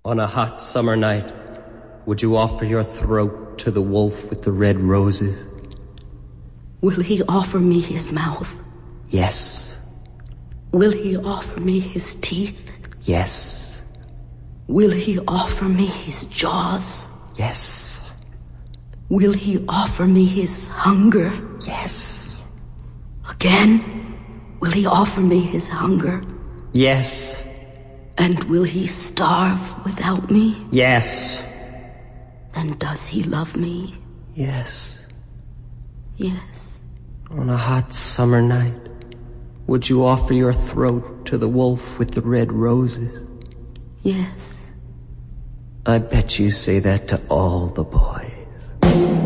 On a hot summer night, would you offer your throat to the wolf with the red roses? Will he offer me his mouth? Yes. Will he offer me his teeth? Yes. Will he offer me his jaws? Yes. Will he offer me his hunger? Yes. Again? Will he offer me his hunger? Yes. And will he starve without me? Yes. Then does he love me? Yes. Yes. On a hot summer night, would you offer your throat to the wolf with the red roses? Yes. I bet you say that to all the boys.